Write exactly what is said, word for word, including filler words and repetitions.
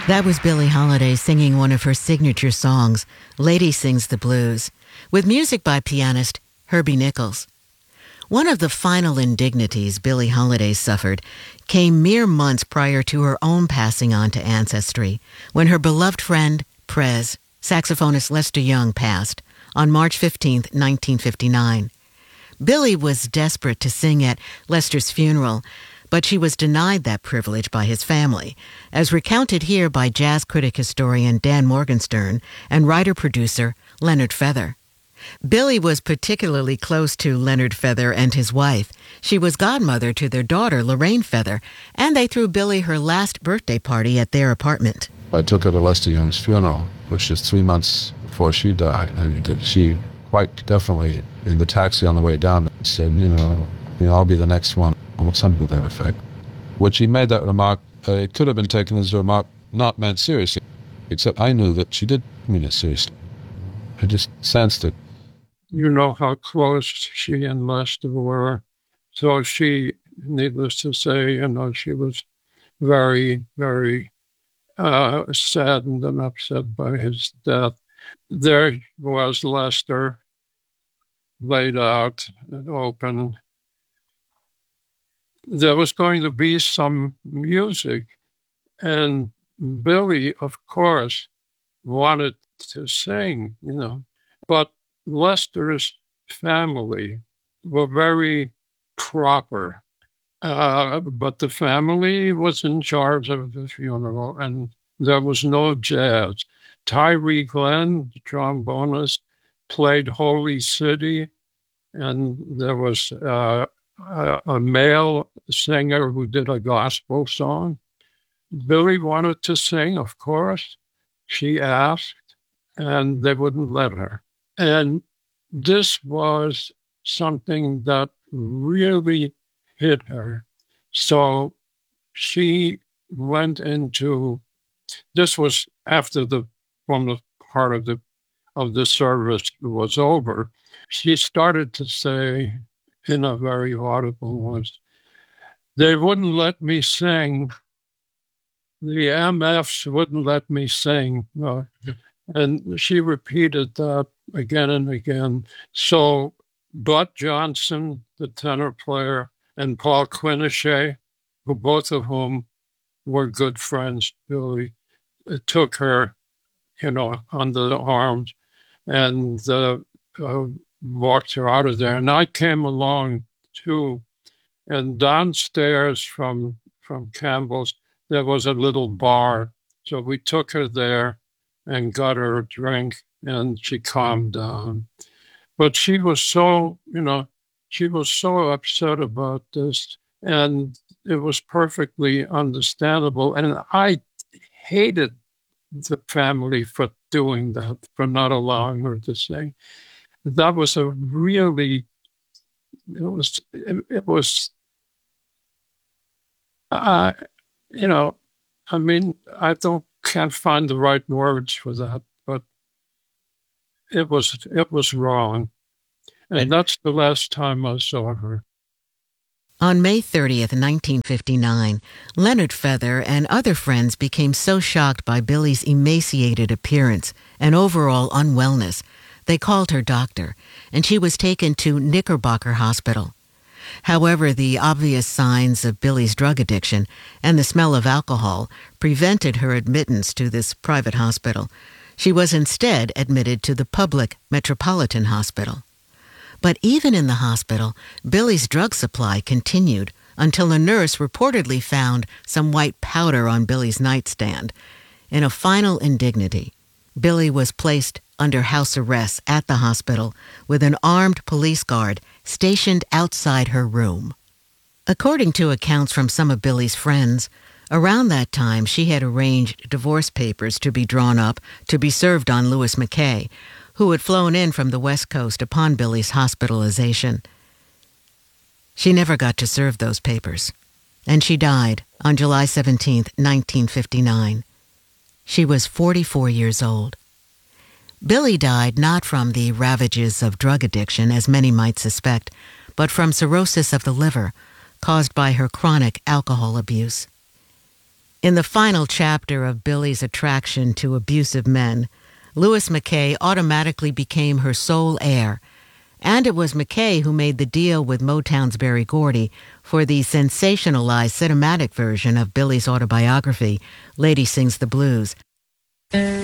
That was Billie Holiday singing one of her signature songs, Lady Sings the Blues, with music by pianist Herbie Nichols. One of the final indignities Billie Holiday suffered came mere months prior to her own passing on to ancestry, when her beloved friend, Prez, saxophonist Lester Young, passed on March fifteenth, nineteen fifty-nine. Billie was desperate to sing at Lester's funeral, but she was denied that privilege by his family, as recounted here by jazz critic historian Dan Morgenstern and writer-producer Leonard Feather. Billie was particularly close to Leonard Feather and his wife. She was godmother to their daughter, Lorraine Feather, and they threw Billie her last birthday party at their apartment. I took her to Lester Young's funeral, which is three months before she died, and she quite definitely, in the taxi on the way down, said, you know, you know I'll be the next one, or something to that effect. When she made that remark, uh, it could have been taken as a remark not meant seriously, except I knew that she did mean it seriously. I just sensed it. You know how close she and Lester were. So she, needless to say, you know, she was very, very uh, saddened and upset by his death. There was Lester laid out and open. There was going to be some music, and Billie, of course, wanted to sing, you know, but Lester's family were very proper, uh, but the family was in charge of the funeral, and there was no jazz. Tyree Glenn, the trombonist, played Holy City, and there was uh, a, a male singer who did a gospel song. Billie wanted to sing, of course. She asked, and they wouldn't let her. And this was something that really hit her. So she went into, this was after the, from the part of the, of the service was over. She started to say in a very audible voice, they wouldn't let me sing. The M Fs wouldn't let me sing. Uh, and she repeated that again and again. So Bud Johnson, the tenor player, and Paul Quinichette, who both of whom were good friends, Billie, took her, you know, under the arms and uh, uh, walked her out of there. And I came along too. And downstairs from from Campbell's, there was a little bar. So we took her there and got her a drink, and she calmed down. But she was so, you know, she was so upset about this, and it was perfectly understandable. And I hated the family for doing that, for not allowing her to sing. That was a really, it was, it, it was, uh, you know, I mean, I don't, can't find the right words for that, but it was, it was wrong. And, and that's the last time I saw her. On May thirtieth, nineteen fifty-nine, Leonard Feather and other friends became so shocked by Billie's emaciated appearance and overall unwellness, they called her doctor, and she was taken to Knickerbocker Hospital. However, the obvious signs of Billie's drug addiction and the smell of alcohol prevented her admittance to this private hospital. She was instead admitted to the public Metropolitan Hospital. But even in the hospital, Billie's drug supply continued until a nurse reportedly found some white powder on Billie's nightstand. In a final indignity, Billie was placed under house arrest at the hospital with an armed police guard stationed outside her room. According to accounts from some of Billie's friends, around that time she had arranged divorce papers to be drawn up to be served on Louis McKay, who had flown in from the West Coast upon Billie's hospitalization. She never got to serve those papers, and she died on July seventeenth, nineteen fifty-nine. She was forty-four years old. Billie died not from the ravages of drug addiction, as many might suspect, but from cirrhosis of the liver caused by her chronic alcohol abuse. In the final chapter of Billie's attraction to abusive men, Louis McKay automatically became her sole heir, and it was McKay who made the deal with Motown's Berry Gordy for the sensationalized cinematic version of Billie's autobiography, Lady Sings the Blues.